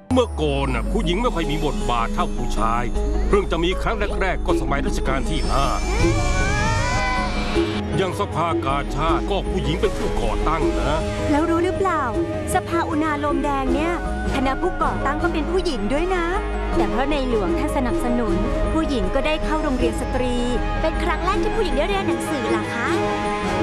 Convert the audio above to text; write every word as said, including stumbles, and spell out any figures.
เมื่อก่อนน่ะผู้หญิงไม่ค่อยมีบทบาทเท่าผู้ชายเพิ่งจะมีครั้งแรกๆก็สมัยรัชกาลที่ห้าอย่างสภากาชาดก็ผู้หญิงเป็นผู้ก่อตั้งนะแล้วรู้หรือเปล่าสภาอุณาโลมแดงเนี่ยคณะผู้ก่อตั้งก็เป็นผู้หญิงด้วยนะแต่เพราะในหลวงท่านสนับสนุนผู้หญิงก็ได้เข้าโรงเรียนสตรีเป็นครั้งแรกที่ผู้หญิงได้เรียนหนังสือเหรอคะ